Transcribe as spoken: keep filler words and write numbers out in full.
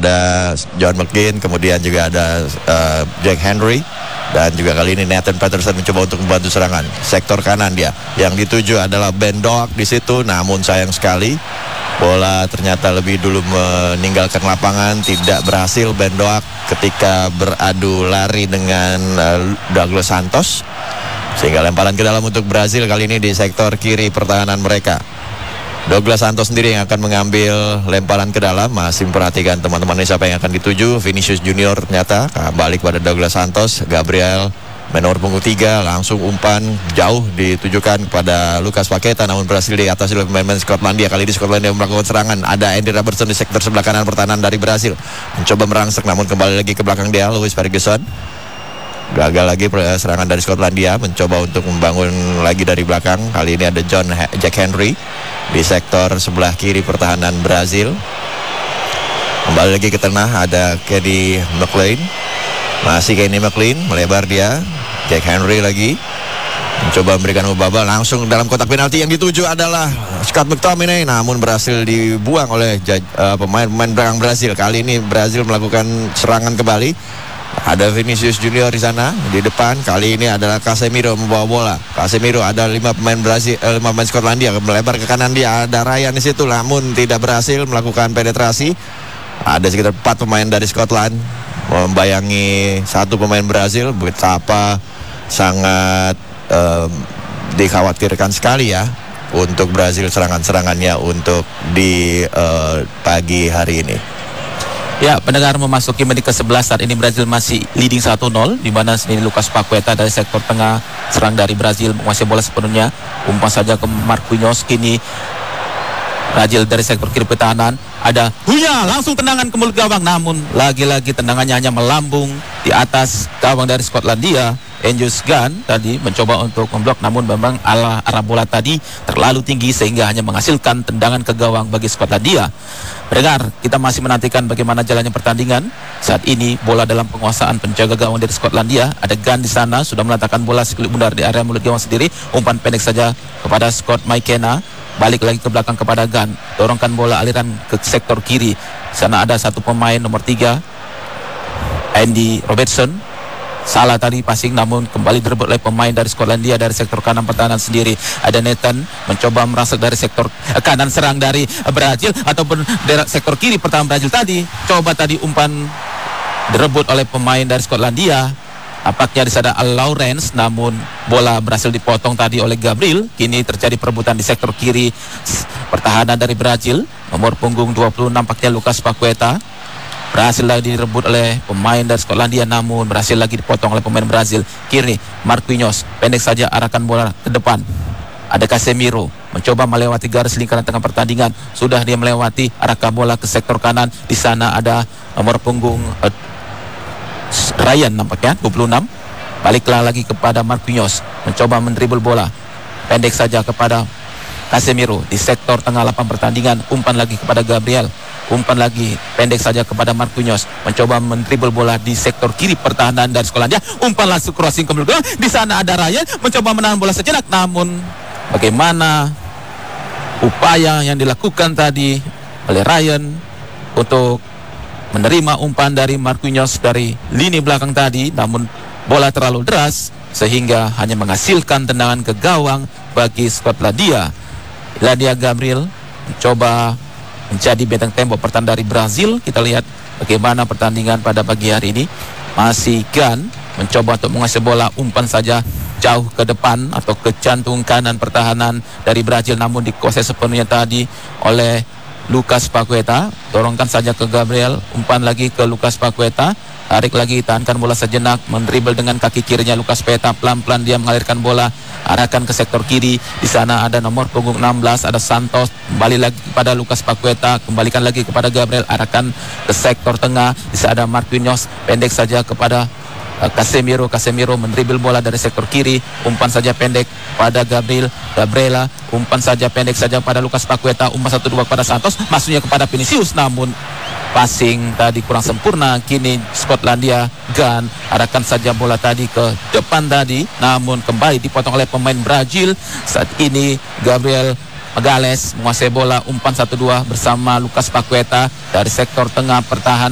ada John McGinn, kemudian juga ada uh, Jack Henry, dan juga kali ini Nathan Patterson mencoba untuk membantu serangan sektor kanan dia. Yang dituju adalah Ben Doak di situ, namun sayang sekali bola ternyata lebih dulu meninggalkan lapangan, tidak berhasil Ben Doak ketika beradu lari dengan uh, Douglas Santos, sehingga lemparan ke dalam untuk Brazil kali ini di sektor kiri pertahanan mereka. Douglas Santos sendiri yang akan mengambil lemparan ke dalam. Masih memperhatikan teman-teman ini siapa yang akan dituju. Vinicius Junior ternyata balik pada Douglas Santos. Gabriel menor punggung tiga, langsung umpan jauh ditujukan kepada Lucas Paqueta, namun berhasil diatasi oleh pemain Skotlandia. Kali ini Skotlandia melakukan serangan. Ada Andy Robertson di sektor sebelah kanan pertahanan dari Brasil, mencoba merangsek namun kembali lagi ke belakang dia. Louis Ferguson gagal lagi serangan dari Skotlandia, mencoba untuk membangun lagi dari belakang. Kali ini ada John H- Jack Henry di sektor sebelah kiri pertahanan Brazil. Kembali lagi ke tengah, ada Kenny McLean. Masih Kenny McLean, melebar dia. Jack Henry lagi mencoba memberikan ubah-ubah langsung dalam kotak penalti. Yang dituju adalah Scott McTominay, namun berhasil dibuang oleh uh, pemain-pemain belakang Brazil. Kali ini Brazil melakukan serangan kembali. Ada Vinicius Junior di sana di depan. Kali ini adalah Casemiro membawa bola. Casemiro, ada lima pemain Brazil, eh, lima pemain Skotlandia melebar ke kanan dia. Ada Ryan di situ, namun tidak berhasil melakukan penetrasi. Ada sekitar empat pemain dari Scotland membayangi satu pemain Brazil. Betapa sangat eh, dikhawatirkan sekali ya untuk Brazil serangan-serangannya untuk di eh, pagi hari ini. Ya, pendengar, memasuki menit ke sebelas saat ini Brazil masih leading satu nol, di mana sini Lucas Paqueta dari sektor tengah serang dari Brazil menguasai bola sepenuhnya. Umpan saja ke Marquinhos, kini Brazil dari sektor kiri pertahanan. Ada Huya, langsung tendangan ke mulut gawang, namun lagi-lagi tendangannya hanya melambung di atas gawang dari Skotlandia. Angus Gunn tadi mencoba untuk memblok, namun memang arah, arah bola tadi terlalu tinggi sehingga hanya menghasilkan tendangan ke gawang bagi Skotlandia. Pendengar, kita masih menantikan bagaimana jalannya pertandingan. Saat ini bola dalam penguasaan penjaga gawang dari Skotlandia. Ada Gunn di sana, sudah meletakkan bola sekelip bundar di area mulut gawang sendiri. Umpan pendek saja kepada Scott McKenna. Balik lagi ke belakang kepada Gunn, dorongkan bola aliran ke sektor kiri. Sana ada satu pemain nomor tiga, Andy Robertson. Salah tadi passing, namun kembali direbut oleh pemain dari Skotlandia dari sektor kanan pertahanan sendiri. Ada Nathan mencoba merasuk dari sektor kanan serang dari Brazil, ataupun dari sektor kiri pertahanan Brazil tadi. Coba tadi umpan direbut oleh pemain dari Skotlandia. Apaknya di sana Al Lawrence, namun bola berhasil dipotong tadi oleh Gabriel. Kini terjadi perebutan di sektor kiri pertahanan dari Brazil. Nomor punggung dua puluh enam paknya Lucas Paqueta. Berhasil lagi direbut oleh pemain dari Skotlandia, namun berhasil lagi dipotong oleh pemain Brazil. Kiri Marquinhos, pendek saja arahkan bola ke depan. Ada Casemiro mencoba melewati garis lingkaran tengah pertandingan. Sudah dia melewati, arahkan bola ke sektor kanan. Di sana ada nomor punggung uh, Ryan nampaknya dua puluh enam. Baliklah lagi kepada Marquinhos, mencoba mendribble bola. Pendek saja kepada Casemiro di sektor tengah lapangan pertandingan. Umpan lagi kepada Gabriel. Umpan lagi pendek saja kepada Marquinhos, mencoba mendribble bola di sektor kiri pertahanan dari Skotlandia. Umpan langsung crossing ke belakang. Di sana ada Ryan mencoba menahan bola sejenak, namun bagaimana upaya yang dilakukan tadi oleh Ryan untuk menerima umpan dari Marquinhos dari lini belakang tadi, namun bola terlalu deras sehingga hanya menghasilkan tendangan ke gawang bagi Skotlandia. Ladia Gabriel mencoba menjadi benteng tembok pertahanan dari Brazil. Kita lihat bagaimana pertandingan pada pagi hari ini. Masih Gunn mencoba untuk menguasai bola, umpan saja jauh ke depan atau ke jantung kanan pertahanan dari Brazil, namun dikuasai sepenuhnya tadi oleh Lucas Paqueta. Dorongkan saja ke Gabriel, umpan lagi ke Lucas Paqueta. Tarik lagi, tahankan bola sejenak, mendribble dengan kaki kirinya Lucas Paqueta. Pelan-pelan dia mengalirkan bola, arahkan ke sektor kiri. Di sana ada nomor punggung enam belas, ada Santos. Kembali lagi kepada Lucas Paqueta, kembalikan lagi kepada Gabriel, arahkan ke sektor tengah. Di sana ada Marquinhos, pendek saja kepada uh, Casemiro. Casemiro mendribble bola dari sektor kiri. Umpan saja pendek pada Gabriel. Gabriela, umpan saja pendek saja pada Lucas Paqueta. Umpan satu dua kepada Santos, masuknya kepada Vinicius, namun passing tadi kurang sempurna. Kini Skotlandia Gunn arahkan saja bola tadi ke depan tadi, namun kembali dipotong oleh pemain Brazil. Saat ini Gabriel Magalhães menguasai bola, umpan satu dua bersama Lucas Paqueta dari sektor tengah pertahanan